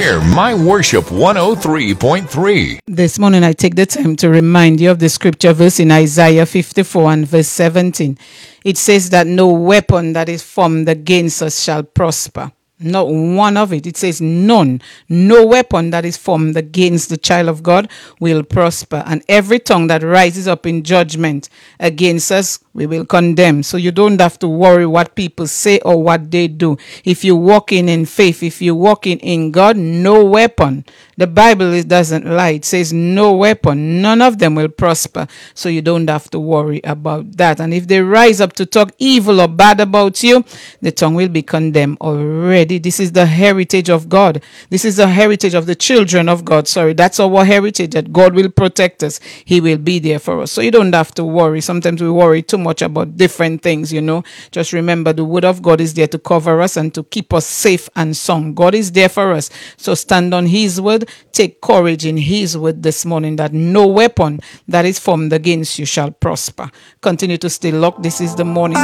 We're My Worship 103.3. This morning I take the time to remind you of the scripture verse in Isaiah 54 and verse 17. It says that no weapon that is formed against us shall prosper. Not one of it. It says none. No weapon that is formed against the child of God will prosper. And every tongue that rises up in judgment against us, we will condemn. So you don't have to worry what people say or what they do. If you're walking in faith, if you're walking in God, no weapon. The Bible doesn't lie. It says no weapon. None of them will prosper. So you don't have to worry about that. And if they rise up to talk evil or bad about you, the tongue will be condemned already. This is the heritage of God. This is the heritage of the children of God. Sorry, that's our heritage, that God will protect us. He will be there for us. So you don't have to worry. Sometimes we worry too much about different things, Just remember the word of God is there to cover us and to keep us safe and sound. God is there for us. So stand on His word. Take courage in His word this morning that no weapon that is formed against you shall prosper. Continue to stay locked. This is the morning.